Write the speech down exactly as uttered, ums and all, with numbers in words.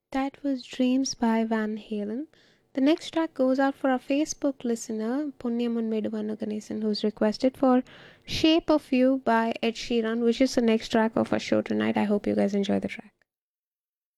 That was Dreams by Van Halen. The next track goes out for our Facebook listener, Punyamun Meduvanu Ganesan, who's requested for Shape of You by Ed Sheeran, which is the next track of our show tonight. I hope you guys enjoy the track.